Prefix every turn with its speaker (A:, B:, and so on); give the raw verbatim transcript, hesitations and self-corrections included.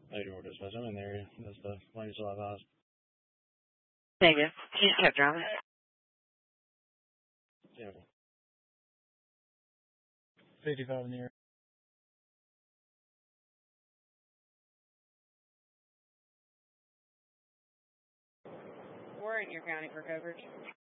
A: eighty more dispatch. I'm in the area. That's the Lane July five.
B: Negative. You just kept driving.
A: Yeah. fifty-five in the area.
B: We're in your county for coverage.